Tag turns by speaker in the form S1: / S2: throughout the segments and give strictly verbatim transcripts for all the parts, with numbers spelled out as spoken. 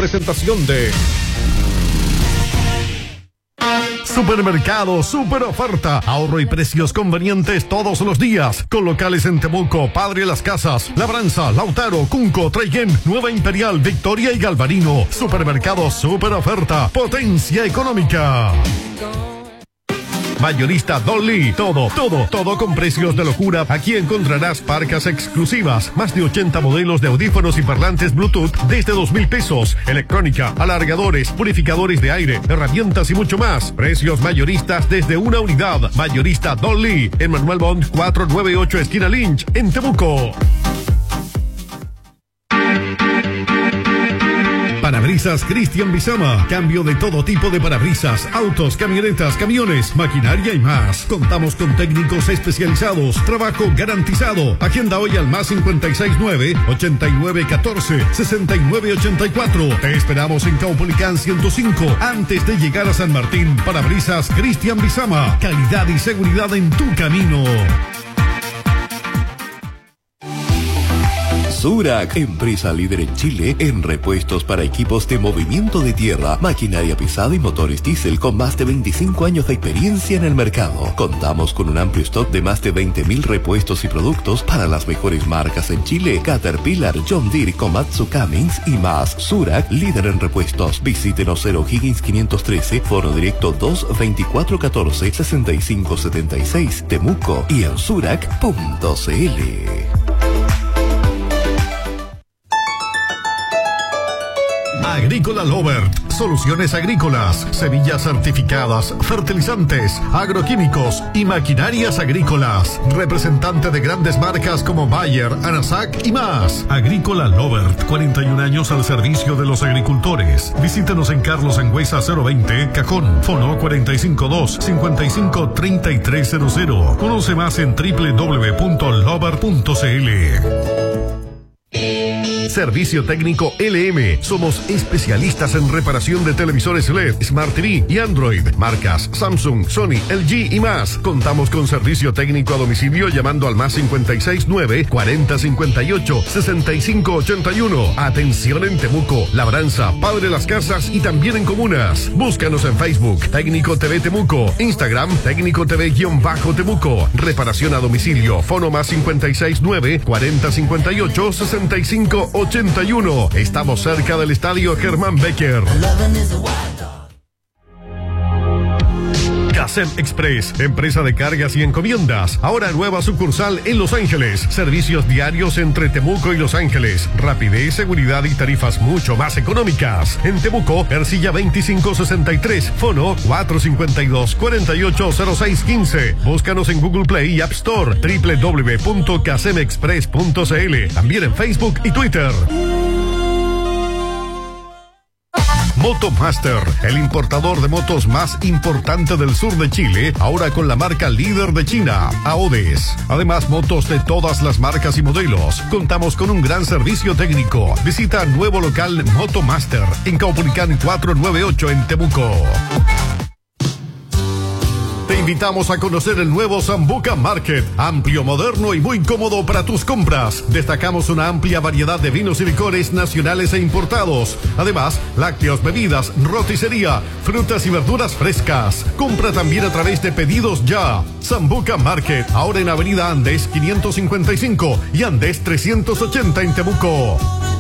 S1: presentación de Supermercado Super Oferta. Ahorro y precios convenientes todos los días. Con locales en Temuco, Padre Las Casas, Labranza, Lautaro, Cunco, Traiguén, Nueva Imperial, Victoria y Galvarino. Supermercado Super Oferta. Potencia económica. Mayorista Dolly. Todo, todo, todo con precios de locura. Aquí encontrarás parcas exclusivas. Más de ochenta modelos de audífonos y parlantes Bluetooth desde dos mil pesos. Electrónica, alargadores, purificadores de aire, herramientas y mucho más. Precios mayoristas desde una unidad. Mayorista Dolly. En Manuel Bond cuatrocientos noventa y ocho, esquina Lynch, en Temuco. Parabrisas Cristian Bizama. Cambio de todo tipo de parabrisas, autos, camionetas, camiones, maquinaria y más. Contamos con técnicos especializados. Trabajo garantizado. Agenda hoy al más cincuenta y seis nueve, ochenta y nueve catorce, sesenta y nueve ochenta y cuatro. Te esperamos en Caupolicán ciento cinco, antes de llegar a San Martín. Parabrisas Cristian Bizama. Calidad y seguridad en tu camino.
S2: Surac, empresa líder en Chile en repuestos para equipos de movimiento de tierra, maquinaria pesada y motores diésel con más de veinticinco años de experiencia en el mercado. Contamos con un amplio stock de más de veinte mil repuestos y productos para las mejores marcas en Chile: Caterpillar, John Deere, Komatsu, Cummins y más. Surac, líder en repuestos. Visítenos en O'Higgins quinientos trece, foro directo dos veinticuatro catorce, sesenta y cinco setenta y seis, Temuco, y en surac punto cl.
S1: Agrícola Lovert, soluciones agrícolas, semillas certificadas, fertilizantes, agroquímicos y maquinarias agrícolas. Representante de grandes marcas como Bayer, Anasac y más. Agrícola Lovert, cuarenta y un años al servicio de los agricultores. Visítenos en Carlos Engüesa cero veinte, Cajón, fono cuatro cinco dos, cinco cinco tres tres cero cero. Conoce más en doble u doble u doble u punto lovert punto cl. Servicio técnico L M. Somos especialistas en reparación de televisores L E D, Smart T V y Android. Marcas Samsung, Sony, L G y más. Contamos con servicio técnico a domicilio llamando al más cincuenta y seis nueve, cuarenta cincuenta y ocho, sesenta y cinco ochenta y uno. Atención en Temuco, Labranza, Padre Las Casas y también en comunas. Búscanos en Facebook, Técnico T V Temuco. Instagram, Técnico T V-Temuco. Reparación a domicilio. Fono más cincuenta y seis nueve, cuarenta cincuenta y ocho, sesenta y cinco ochenta y uno. Estamos cerca del Estadio Germán Becker. Casem Express, empresa de cargas y encomiendas. Ahora nueva sucursal en Los Ángeles. Servicios diarios entre Temuco y Los Ángeles. Rapidez, seguridad y tarifas mucho más económicas. En Temuco, Ercilla veinticinco sesenta y tres, fono cuatro cincuenta y dos, cuarenta y ocho cero seis quince. Búscanos en Google Play y App Store. doble u doble u doble u punto casem express punto cl. También en Facebook y Twitter. Motomaster, el importador de motos más importante del sur de Chile, ahora con la marca líder de China, Aodes. Además, motos de todas las marcas y modelos. Contamos con un gran servicio técnico. Visita nuevo local Motomaster en Caupolicán cuatrocientos noventa y ocho en Temuco. Te invitamos a conocer el nuevo Sambuca Market, amplio, moderno y muy cómodo para tus compras. Destacamos una amplia variedad de vinos y licores nacionales e importados. Además, lácteos, bebidas, roticería, frutas y verduras frescas. Compra también a través de Pedidos Ya. Sambuca Market, ahora en Avenida Andes quinientos cincuenta y cinco y Andes trescientos ochenta en Temuco.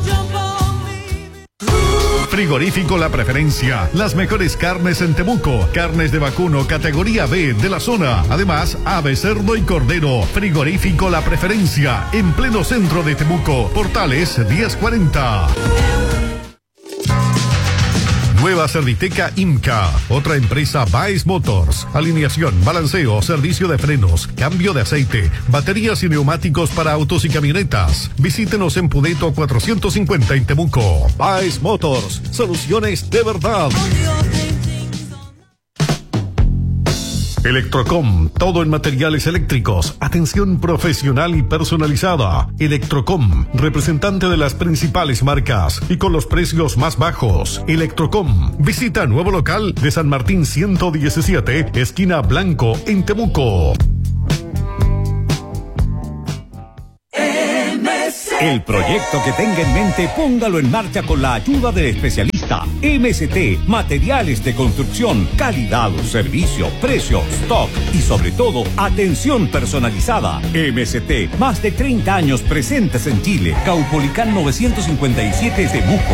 S1: Frigorífico La Preferencia. Las mejores carnes en Temuco. Carnes de vacuno categoría B de la zona. Además, ave, cerdo y cordero. Frigorífico La Preferencia. En pleno centro de Temuco. Portales diez cuarenta. Nueva Serviteca IMCA, otra empresa Baez Motors. Alineación, balanceo, servicio de frenos, cambio de aceite, baterías y neumáticos para autos y camionetas. Visítenos en Pudeto cuatrocientos cincuenta en Temuco. Baez Motors, soluciones de verdad. Electrocom, todo en materiales eléctricos, atención profesional y personalizada. Electrocom, representante de las principales marcas y con los precios más bajos. Electrocom, visita nuevo local de San Martín ciento diecisiete, esquina Blanco, en Temuco.
S3: El proyecto que tenga en mente, póngalo en marcha con la ayuda de especialistas Visita M S T, materiales de construcción, calidad, servicio, precio, stock y sobre todo, atención personalizada. M S T, más de treinta años presentes en Chile. Caupolicán novecientos cincuenta y siete Temuco.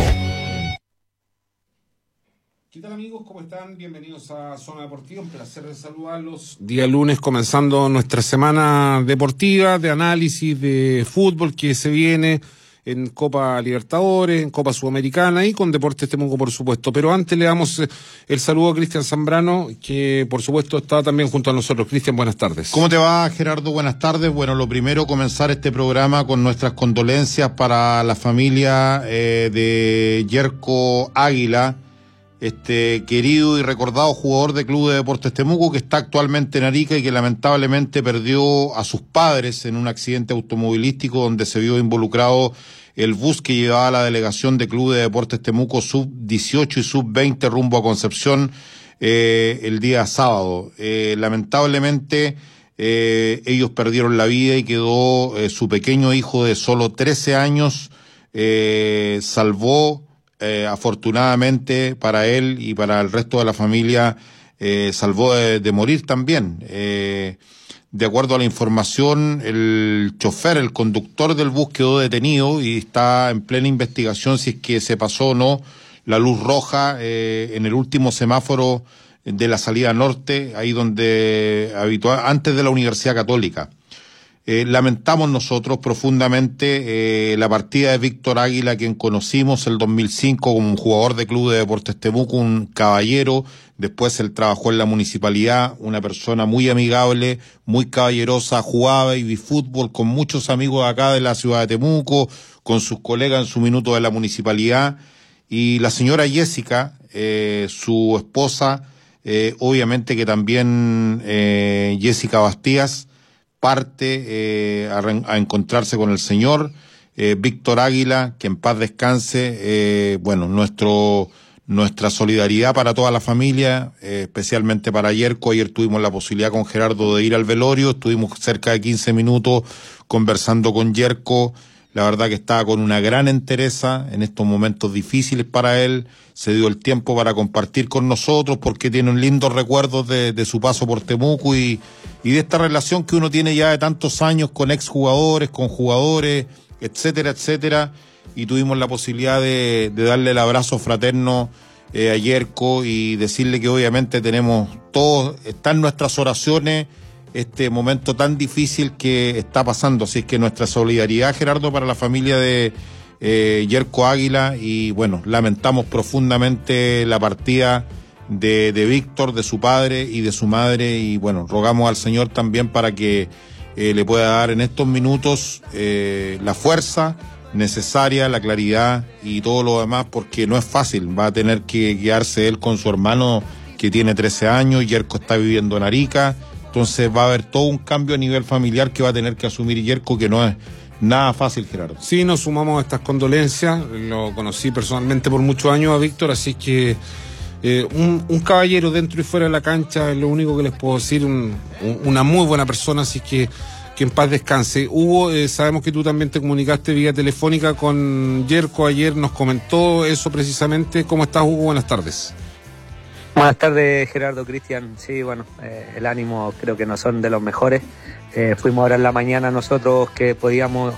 S4: ¿Qué tal, amigos? ¿Cómo están? Bienvenidos a Zona Deportiva, un placer de saludarlos. Día lunes comenzando nuestra semana deportiva, de análisis de fútbol que se viene en Copa Libertadores, en Copa Sudamericana y con Deportes Temuco, por supuesto. Pero antes le damos el saludo a Cristian Zambrano, que por supuesto está también junto a nosotros. Cristian, buenas tardes.
S5: ¿Cómo te va, Gerardo? Buenas tardes. Bueno, lo primero, comenzar este programa con nuestras condolencias para la familia eh, de Yerko Águila, este querido y recordado jugador de Club de Deportes Temuco, que está actualmente en Arica y que lamentablemente perdió a sus padres en un accidente automovilístico donde se vio involucrado el bus que llevaba a la delegación de Club de Deportes Temuco sub dieciocho y sub veinte rumbo a Concepción eh, el día sábado. Eh, lamentablemente eh, ellos perdieron la vida y quedó eh, su pequeño hijo de solo trece años, eh, salvó eh, afortunadamente para él y para el resto de la familia, eh, salvó de, de morir también. Eh, De acuerdo a la información, el chofer, el conductor del bus quedó detenido y está en plena investigación si es que se pasó o no la luz roja eh, en el último semáforo de la salida norte, ahí donde habitual, antes de la Universidad Católica. Eh, lamentamos nosotros profundamente eh, la partida de Víctor Águila, quien conocimos el dos mil cinco como un jugador de Club de Deportes Temuco, un caballero. Después él trabajó en la municipalidad, una persona muy amigable, muy caballerosa, jugaba y vi fútbol con muchos amigos acá de la ciudad de Temuco, con sus colegas en su minuto de la municipalidad. Y la señora Jessica, eh, su esposa, eh, obviamente que también eh, Jessica Bastías, parte eh, a, re- a encontrarse con el señor eh, Víctor Águila, que en paz descanse. Eh, bueno, nuestro nuestra solidaridad para toda la familia, eh, especialmente para Yerko. Ayer tuvimos la posibilidad con Gerardo de ir al velorio, estuvimos cerca de quince minutos conversando con Yerko. La verdad que estaba con una gran entereza en estos momentos difíciles para él. Se dio el tiempo para compartir con nosotros porque tiene un lindo recuerdo de, de su paso por Temuco y, y de esta relación que uno tiene ya de tantos años con exjugadores, con jugadores, etcétera, etcétera. Y tuvimos la posibilidad de, de darle el abrazo fraterno eh, a Yerko y decirle que obviamente tenemos todos, está en nuestras oraciones este momento tan difícil que está pasando. Así es que nuestra solidaridad, Gerardo, para la familia de eh, Yerko Águila, y bueno, lamentamos profundamente la partida de, de Víctor, de su padre y de su madre, y bueno, rogamos al Señor también para que eh, le pueda dar en estos minutos eh, la fuerza necesaria, la claridad y todo lo demás, porque no es fácil. Va a tener que guiarse él con su hermano que tiene trece años, Yerko está viviendo en Arica. Entonces va a haber todo un cambio a nivel familiar que va a tener que asumir Yerko, que no es nada fácil, Gerardo.
S4: Sí, nos sumamos a estas condolencias. Lo conocí personalmente por muchos años a Víctor, así que eh, un, un caballero dentro y fuera de la cancha, es lo único que les puedo decir, un, un, una muy buena persona, así que que en paz descanse. Hugo, eh, sabemos que tú también te comunicaste vía telefónica con Yerko, ayer nos comentó eso precisamente. ¿Cómo estás, Hugo? Buenas tardes.
S6: Buenas tardes, Gerardo, Cristian. Sí, bueno, eh, el ánimo creo que no son de los mejores. Eh, fuimos ahora en la mañana nosotros que podíamos,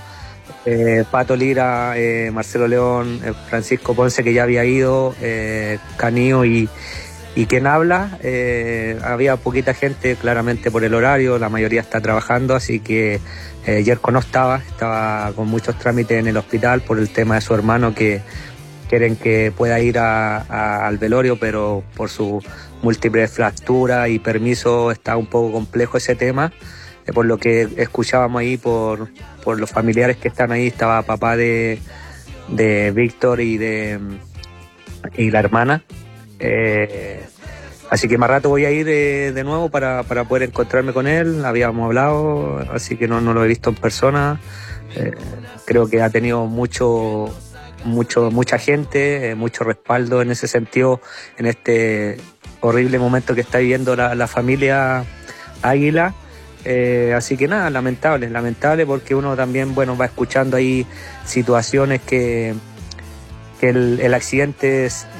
S6: eh, Pato Lira, eh, Marcelo León, eh, Francisco Ponce, que ya había ido, eh, Canillo y, y quien habla. Eh, había poquita gente, claramente por el horario, la mayoría está trabajando, así que eh, Yerko no estaba, estaba con muchos trámites en el hospital por el tema de su hermano, que quieren que pueda ir a, a, al velorio, pero por su múltiple fractura y permiso está un poco complejo ese tema. Eh, por lo que escuchábamos ahí por, por los familiares que están ahí, estaba papá de, de Víctor y de y la hermana. Eh, así que más rato voy a ir eh, de nuevo para, para poder encontrarme con él. Habíamos hablado, así que no, no lo he visto en persona. Eh, creo que ha tenido mucho... mucho mucha gente, eh, mucho respaldo en ese sentido, en este horrible momento que está viviendo la, la familia Águila. Eh, así que nada, lamentable, lamentable porque uno también, bueno, va escuchando ahí situaciones que, que el, el accidente es,